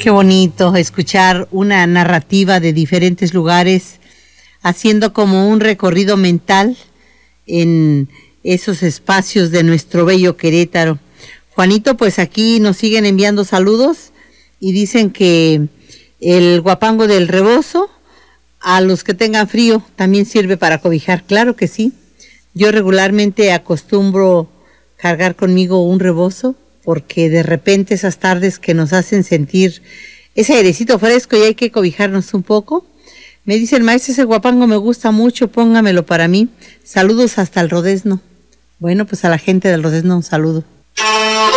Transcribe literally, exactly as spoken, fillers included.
Qué bonito escuchar una narrativa de diferentes lugares, haciendo como un recorrido mental en esos espacios de nuestro bello Querétaro. Juanito, pues aquí nos siguen enviando saludos y dicen que el guapango del rebozo, a los que tengan frío, también sirve para cobijar. Claro que sí. Yo regularmente acostumbro cargar conmigo un rebozo, porque de repente esas tardes que nos hacen sentir ese airecito fresco y hay que cobijarnos un poco. Me dice el maestro, ese guapango me gusta mucho, póngamelo para mí. Saludos hasta el Rodezno. Bueno, pues a la gente del Rodezno un saludo.